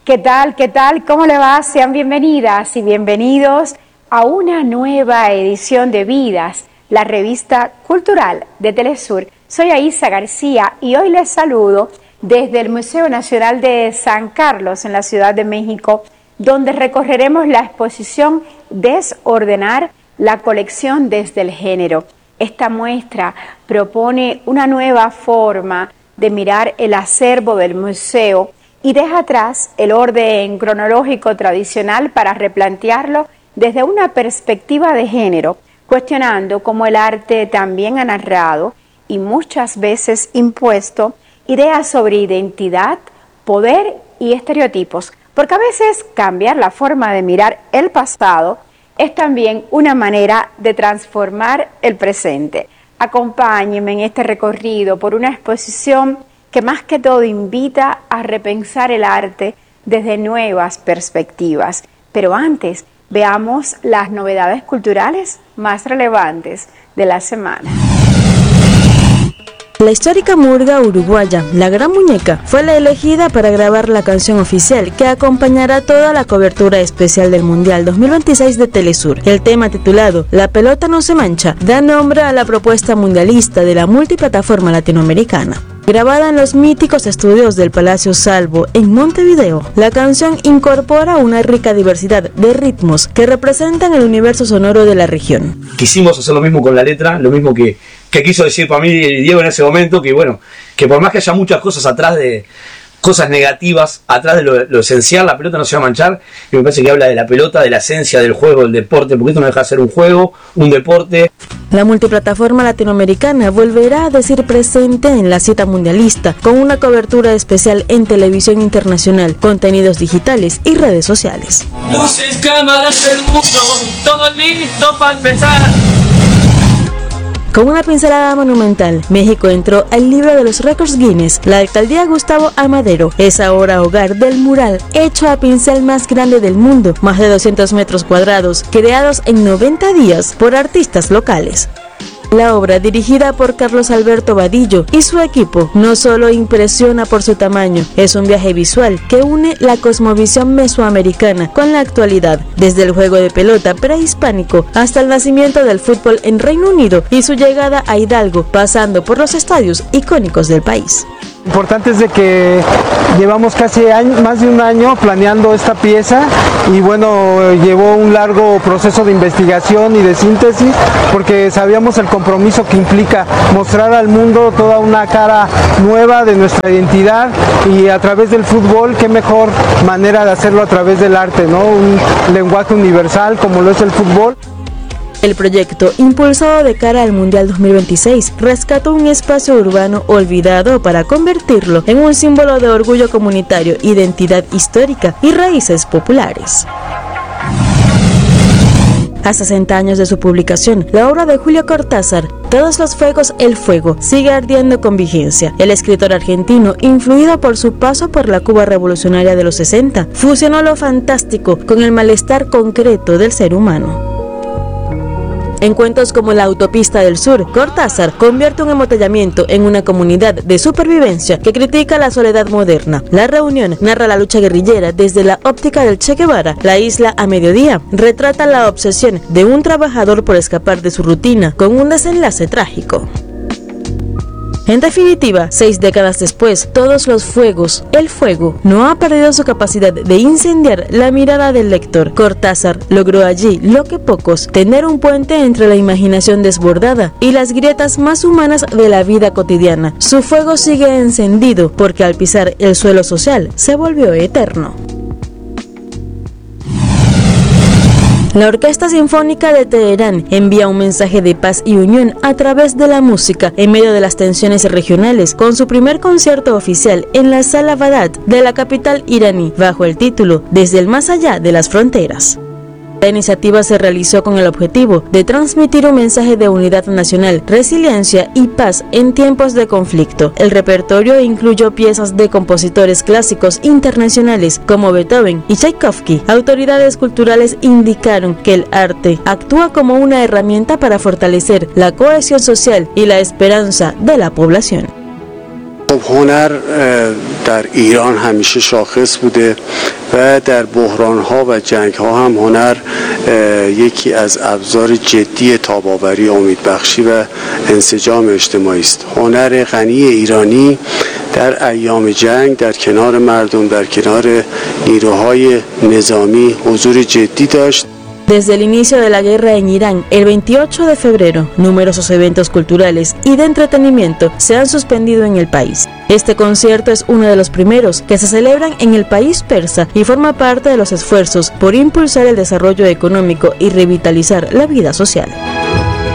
¿Qué tal? ¿Qué tal? ¿Cómo le va? Sean bienvenidas y bienvenidos a una nueva edición de Vidas, la revista cultural de Telesur. Soy Aisa García y hoy les saludo desde el Museo Nacional de San Carlos en la Ciudad de México, donde recorreremos la exposición Desordenar, la colección desde el género. Esta muestra propone una nueva forma de mirar el acervo del museo y deja atrás el orden cronológico tradicional para replantearlo desde una perspectiva de género, cuestionando cómo el arte también ha narrado y muchas veces impuesto ideas sobre identidad, poder y estereotipos, porque a veces cambiar la forma de mirar el pasado es también una manera de transformar el presente. Acompáñenme en este recorrido por una exposición que más que todo invita a repensar el arte desde nuevas perspectivas. Pero antes, veamos las novedades culturales más relevantes de la semana. La histórica murga uruguaya La Gran Muñeca fue la elegida para grabar la canción oficial que acompañará toda la cobertura especial del Mundial 2026 de Telesur. El tema titulado La pelota no se mancha da nombre a la propuesta mundialista de la multiplataforma latinoamericana. Grabada en los míticos estudios del Palacio Salvo en Montevideo, la canción incorpora una rica diversidad de ritmos que representan el universo sonoro de la región. Quisimos hacer lo mismo con la letra, lo mismo que quiso decir para mí Diego en ese momento, que bueno, que por más que haya muchas cosas atrás de cosas negativas, atrás de lo esencial, la pelota no se va a manchar, y me parece que habla de la pelota, de la esencia del juego, del deporte, porque esto no deja de ser un juego, un deporte. La multiplataforma latinoamericana volverá a decir presente en la cita mundialista, con una cobertura especial en televisión internacional, contenidos digitales y redes sociales. Luces, cámaras del mundo, todo listo para empezar. Con una pincelada monumental, México entró al libro de los récords Guinness. La alcaldía Gustavo Amadero es ahora hogar del mural hecho a pincel más grande del mundo, más de 200 metros cuadrados, creados en 90 días por artistas locales. La obra, dirigida por Carlos Alberto Vadillo y su equipo, no solo impresiona por su tamaño, es un viaje visual que une la cosmovisión mesoamericana con la actualidad, desde el juego de pelota prehispánico hasta el nacimiento del fútbol en Reino Unido y su llegada a Hidalgo, pasando por los estadios icónicos del país. Lo importante es de que llevamos casi más de un año planeando esta pieza y bueno, llevó un largo proceso de investigación y de síntesis porque sabíamos el compromiso que implica mostrar al mundo toda una cara nueva de nuestra identidad y a través del fútbol, qué mejor manera de hacerlo a través del arte, ¿no? Un lenguaje universal como lo es el fútbol. El proyecto, impulsado de cara al Mundial 2026, rescató un espacio urbano olvidado para convertirlo en un símbolo de orgullo comunitario, identidad histórica y raíces populares. A 60 años de su publicación, la obra de Julio Cortázar, Todos los fuegos, el fuego, sigue ardiendo con vigencia. El escritor argentino, influido por su paso por la Cuba revolucionaria de los 60, fusionó lo fantástico con el malestar concreto del ser humano. En cuentos como La autopista del sur, Cortázar convierte un embotellamiento en una comunidad de supervivencia que critica la soledad moderna. La reunión narra la lucha guerrillera desde la óptica del Che Guevara. La isla a mediodía retrata la obsesión de un trabajador por escapar de su rutina con un desenlace trágico. En definitiva, 6 décadas después, Todos los fuegos, el fuego, no ha perdido su capacidad de incendiar la mirada del lector. Cortázar logró allí lo que pocos, tener un puente entre la imaginación desbordada y las grietas más humanas de la vida cotidiana. Su fuego sigue encendido porque al pisar el suelo social se volvió eterno. La Orquesta Sinfónica de Teherán envía un mensaje de paz y unión a través de la música en medio de las tensiones regionales con su primer concierto oficial en la Sala Badat de la capital iraní bajo el título Desde el más allá de las fronteras. La iniciativa se realizó con el objetivo de transmitir un mensaje de unidad nacional, resiliencia y paz en tiempos de conflicto. El repertorio incluyó piezas de compositores clásicos internacionales como Beethoven y Tchaikovsky. Autoridades culturales indicaron que el arte actúa como una herramienta para fortalecer la cohesión social y la esperanza de la población. هنر در ایران همیشه شاخص بوده و در بحران‌ها و جنگ‌ها هم هنر یکی از ابزار جدی تاب‌آوری، امیدبخشی و انسجام اجتماعی است. هنر غنی ایرانی در ایام جنگ در کنار مردم، در کنار نیروهای نظامی حضور جدی داشت. Desde el inicio de la guerra en Irán, el 28 de febrero, numerosos eventos culturales y de entretenimiento se han suspendido en el país. Este concierto es uno de los primeros que se celebran en el país persa y forma parte de los esfuerzos por impulsar el desarrollo económico y revitalizar la vida social.